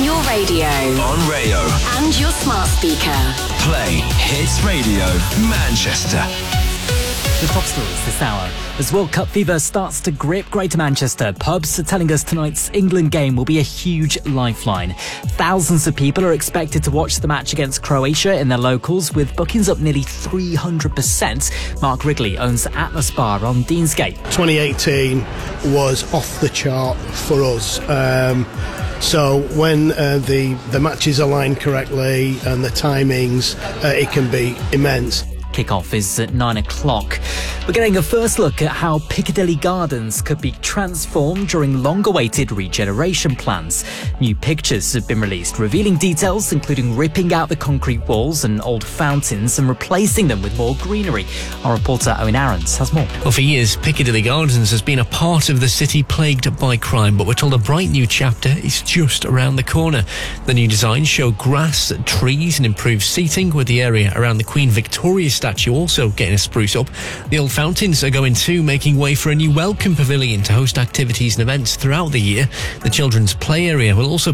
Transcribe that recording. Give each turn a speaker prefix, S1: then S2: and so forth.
S1: On your radio.
S2: On Rayo.
S1: And your smart speaker.
S2: Play Hits Radio Manchester.
S3: The top stories this hour. As World Cup fever starts to grip Greater Manchester, pubs are telling us tonight's England game will be a huge lifeline. Thousands of people are expected to watch the match against Croatia in their locals, with bookings up nearly 300%. Mark Wrigley owns Atlas Bar on Deansgate.
S4: 2018 was off the chart for us. So when the matches align correctly and the timings, it can be immense.
S3: Kick-off is at 9 o'clock. We're getting a first look at how Piccadilly Gardens could be transformed during long-awaited regeneration plans. New pictures have been released, revealing details including ripping out the concrete walls and old fountains and replacing them with more greenery. Our reporter Owen Aarons has more.
S5: Well, for years, Piccadilly Gardens has been a part of the city plagued by crime, but we're told a bright new chapter is just around the corner. The new designs show grass, trees and improved seating, with the area around the Queen Victoria statue also getting a spruce up. The old fountains are going too, making way for a new welcome pavilion to host activities and events throughout the year. The children's play area will also